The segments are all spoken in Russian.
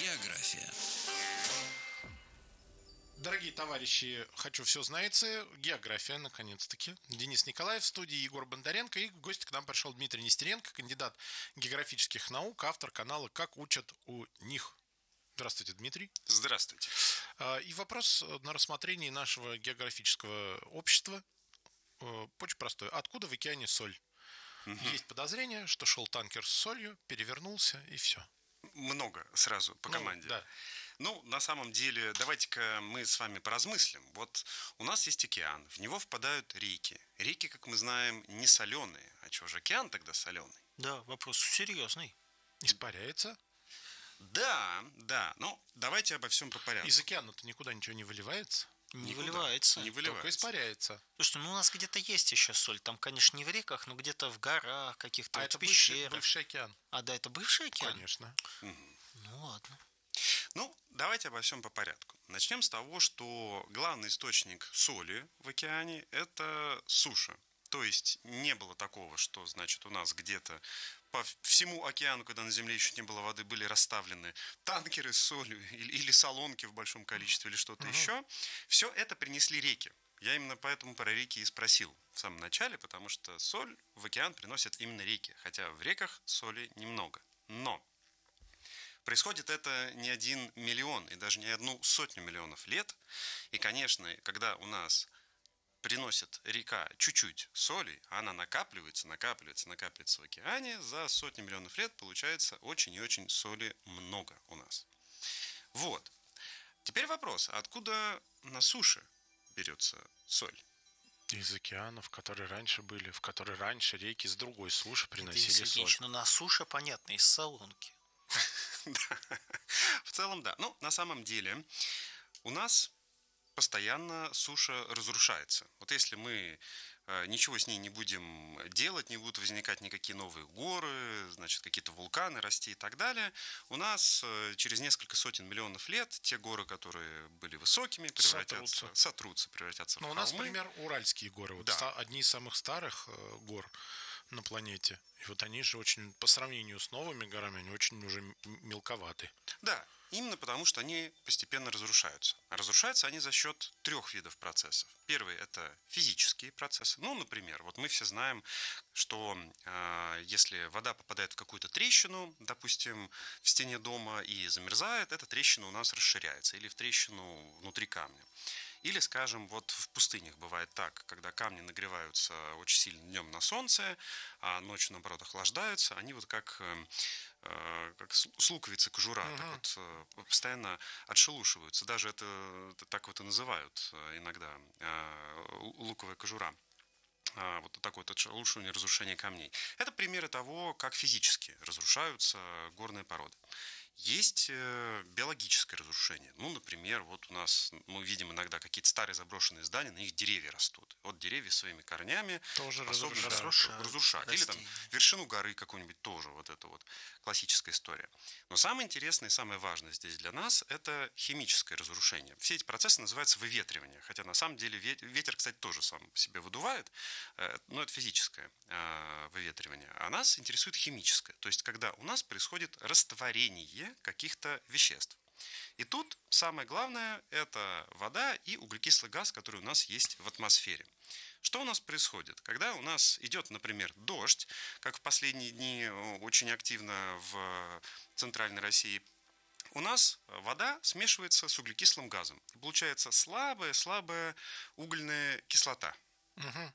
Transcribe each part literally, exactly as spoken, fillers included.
География. Дорогие товарищи, хочу все знаете. География, наконец-таки. Денис Николаев в студии, Егор Бондаренко. И в гости к нам пришел Дмитрий Нестеренко, кандидат географических наук, автор канала «Как учат у них». Здравствуйте, Дмитрий. Здравствуйте. И вопрос на рассмотрение нашего географического общества очень простой. Откуда в океане соль? Угу. Есть подозрение, что шел танкер с солью, перевернулся и все. Много сразу по команде. Ну, да. Ну, на самом деле, давайте-ка мы с вами поразмыслим. Вот у нас есть океан, в него впадают реки. Реки, как мы знаем, не соленые. А чего же океан тогда соленый? Да, вопрос серьезный. Испаряется? Да, да. Ну, давайте обо всем по порядку. Из океана-то никуда ничего не выливается? Не Никуда. выливается. Не выливается. Только испаряется. Слушайте, ну у нас где-то есть еще соль. Там, конечно, не в реках, но где-то в горах, каких-то А вот это пещерах. бывший, бывший океан. А, да, это бывший океан? Конечно. Угу. Ну, ладно. Ну, давайте обо всем по порядку. Начнем с того, что главный источник соли в океане – это суша. То есть не было такого, что, значит, у нас где-то по всему океану, когда на Земле еще не было воды, были расставлены танкеры с солью или, или солонки в большом количестве, или что-то угу. еще. Все это принесли реки. Я именно поэтому про реки и спросил в самом начале, потому что соль в океан приносят именно реки, хотя в реках соли немного. Но происходит это не один миллион и даже не одну сотню миллионов лет. И, конечно, когда у нас приносит река чуть-чуть соли, она накапливается, накапливается, накапливается в океане, за сотни миллионов лет получается очень и очень соли много у нас. Вот. Теперь вопрос, откуда на суше берется соль? Из океанов, которые раньше были, в которые раньше реки с другой суши приносили Денис Евгеньевич, соль. ну на суше, понятно, из солонки. Да. В целом, да. Ну, на самом деле, у нас постоянно суша разрушается. Вот если мы ничего с ней не будем делать, не будут возникать никакие новые горы, значит, какие-то вулканы расти и так далее, у нас через несколько сотен миллионов лет те горы, которые были высокими, превратятся, сотрутся, сотрутся превратятся Но в холмы. У нас, например, Уральские горы. Вот да. Одни из самых старых гор на планете. И вот они же очень, по сравнению с новыми горами, они очень уже мелковаты. Да, именно потому, что они постепенно разрушаются. А разрушаются они за счет трех видов процессов. Первый – это физические процессы. Ну, например, вот мы все знаем, что э, если вода попадает в какую-то трещину, допустим, в стене дома и замерзает, эта трещина у нас расширяется. Или в трещину внутри камня. Или, скажем, вот в пустынях бывает так, когда камни нагреваются очень сильно днем на солнце, а ночью, наоборот, охлаждаются, они вот как, как с луковицы кожура, uh-huh. так вот постоянно отшелушиваются. Даже это, это так вот и называют иногда луковая кожура. Вот такое вот отшелушивание, разрушение камней. Это примеры того, как физически разрушаются горные породы. Есть биологическое разрушение. Ну, например, вот у нас мы видим иногда какие-то старые заброшенные здания, на них деревья растут. Вот деревья своими корнями тоже способны разрушают. разрушать. Или там вершину горы какую-нибудь тоже. Вот это вот классическая история. Но самое интересное и самое важное здесь для нас – это химическое разрушение. Все эти процессы называются выветривание. Хотя на самом деле ветер, кстати, тоже сам себе выдувает, но это физическое выветривание. А нас интересует химическое. То есть, когда у нас происходит растворение каких-то веществ. И тут самое главное – это вода и углекислый газ, который у нас есть в атмосфере. Что у нас происходит? Когда у нас идет, например, дождь, как в последние дни очень активно в центральной России, у нас вода смешивается с углекислым газом. И получается слабая-слабая угольная кислота. Угу.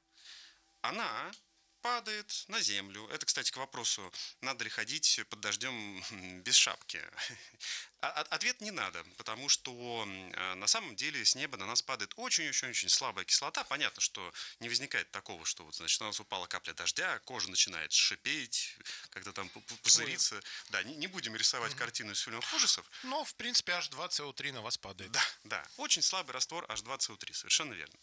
Она падает на землю. Это, кстати, к вопросу, надо ли ходить под дождем без шапки. Ответ не надо, потому что на самом деле с неба на нас падает очень-очень-очень слабая кислота. Понятно, что не возникает такого, что вот, значит, на нас упала капля дождя, кожа начинает шипеть, как-то там пузыриться. Ой. Да, не, не будем рисовать угу. картину из фильмов ужасов. Но, в принципе, эйч два си о три на вас падает. Да, да. Очень слабый раствор эйч два си о три, совершенно верно.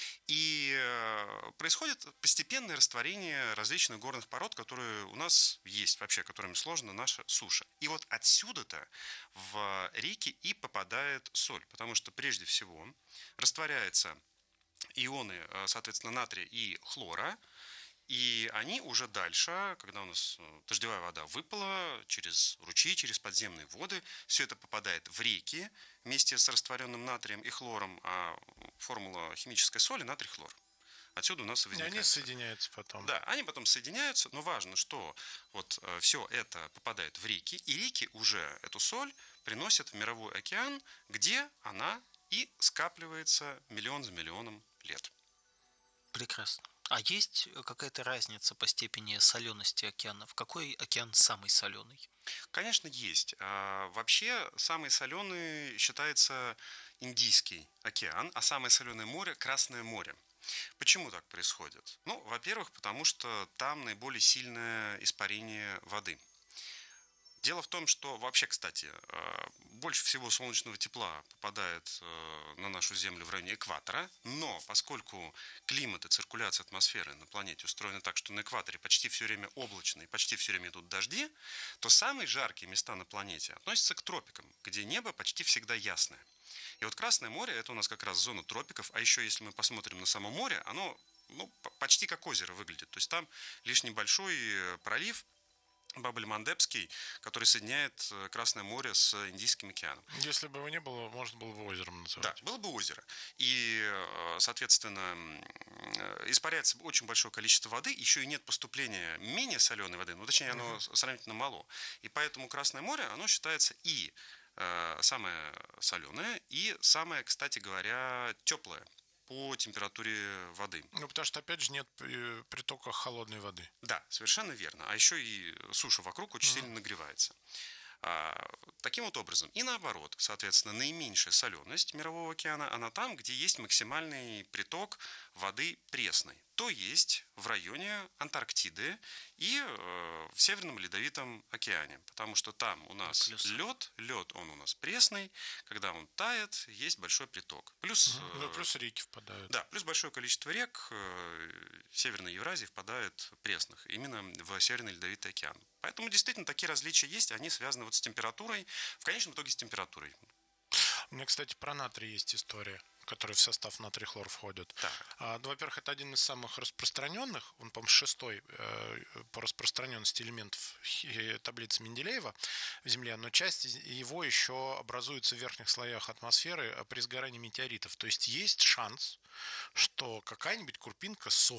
И происходит постепенное растворение различных горных пород, которые у нас есть вообще, которыми сложена наша суша. И вот отсюда-то в реки и попадает соль, потому что прежде всего растворяются ионы, соответственно, натрия и хлора, И они уже дальше, когда у нас дождевая вода выпала через ручьи, через подземные воды, все это попадает в реки вместе с растворенным натрием и хлором, а формула химической соли – натрий-хлор. Отсюда у нас и возникает. И они соединяются потом. Да, они потом соединяются, но важно, что вот все это попадает в реки, и реки уже эту соль приносят в мировой океан, где она и скапливается миллион за миллионом лет. Прекрасно. А есть какая-то разница по степени солености океанов? Какой океан самый соленый? Конечно, есть. А вообще, самый соленый считается Индийский океан, а самое соленое море – Красное море. Почему так происходит? Ну, во-первых, потому что там наиболее сильное испарение воды. Дело в том, что вообще, кстати, больше всего солнечного тепла попадает на нашу Землю в районе экватора, но поскольку климат и циркуляция атмосферы на планете устроены так, что на экваторе почти все время облачно и почти все время идут дожди, то самые жаркие места на планете относятся к тропикам, где небо почти всегда ясное. И вот Красное море – это у нас как раз зона тропиков, а еще если мы посмотрим на само море, оно ну, почти как озеро выглядит. То есть там лишь небольшой пролив, Бабель-Мандебский, который соединяет Красное море с Индийским океаном. Если бы его не было, можно было бы озером называть. Да, было бы озеро. И, соответственно, испаряется очень большое количество воды, еще и нет поступления менее соленой воды, ну, точнее, оно uh-huh. сравнительно мало. И поэтому Красное море, оно считается и самое соленое, и самое, кстати говоря, теплое по температуре воды. Ну, потому что, опять же, нет притока холодной воды. Да, совершенно верно. А еще и суша вокруг очень mm. сильно нагревается. А, таким вот образом. И наоборот, соответственно, наименьшая соленость Мирового океана, она там, где есть максимальный приток воды пресной. То есть в районе Антарктиды и э, в Северном Ледовитом океане. Потому что там у нас плюс. лед, лед он у нас пресный, когда он тает, есть большой приток. Плюс, угу. ну, плюс реки впадают. Да, плюс большое количество рек э, в Северной Евразии впадает пресных, именно в Северный Ледовитый океан. Поэтому действительно такие различия есть, они связаны вот с температурой, в конечном итоге с температурой. У меня, кстати, про натрий есть история, который в состав натрий-хлор входит. А, ну, во-первых, это один из самых распространенных, он, по-моему, шестой э, по распространенности элементов таблицы Менделеева в Земле, но часть его еще образуется в верхних слоях атмосферы при сгорании метеоритов. То есть есть шанс, что какая-нибудь крупинка соли